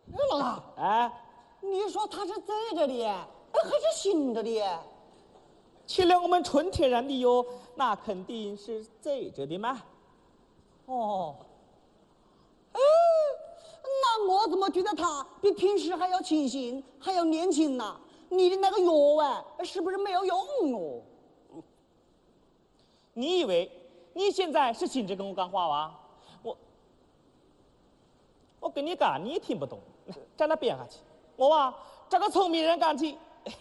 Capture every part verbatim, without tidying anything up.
哎，老大， 哎， 你说他是在这里，哎，还是醒着的？ 吃了我们纯天然的哟，那肯定是在这的嘛。 哦，哎，那我怎么觉得他比平时还要清醒，还要年轻呢？你的那个药啊，是不是没有用哦？ 你以为你现在是醒着跟我讲话哇？我我跟你讲，你也听不懂，站那边下去。我啊，找个聪明人干起。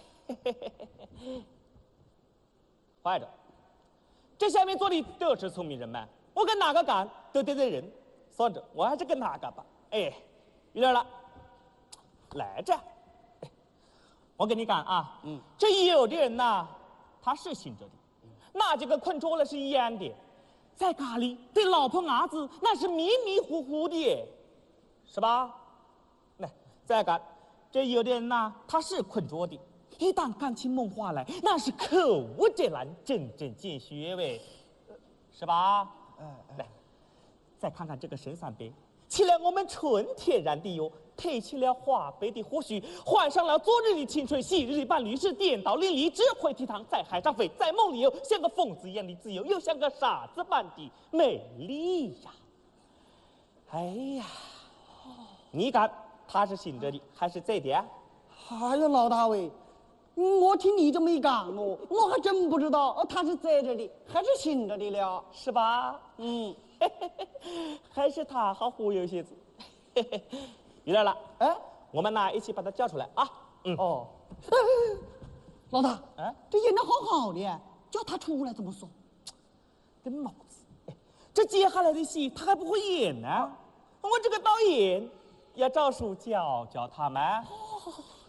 坏着，这下面坐的都是聪明人们，我跟哪个干都得罪人。算着，我还是跟他干吧。哎，有点了，来着。哎，我跟你讲啊，嗯，这有的人呐，他是醒着的，那就跟困着了是一样的，在家里对老婆伢子那是迷迷糊糊的，是吧？来，再干，这有的人呐，他是困着的。一旦干起梦话来，那是口无遮拦，针针见血喂，是吧？ 哎哎， 来，再看看这个神三杯，起了我们纯天然的油，褪去了华白的胡须，换上了昨日的青春，昔日的伴侣是颠倒淋漓，只会倜傥在海上飞，在梦里游，像个疯子一样的自由，又像个傻子般的美丽呀！哎呀，你看他是醒着的还是在的啊？ 哎呀，老大喂！我听你这么一讲哦，我还真不知道哦，他是在这里还是醒着的了， 是吧？ 嗯， 还是他好忽悠些子。遇到了， 哎， 我们呢一起把他叫出来啊。嗯， 哦，老大， 哎， 这演的好好的，叫他出来怎么说？ 跟毛子，哎，这接下来的戏他还不会演呢。我这个导演要找书教教他们。 哦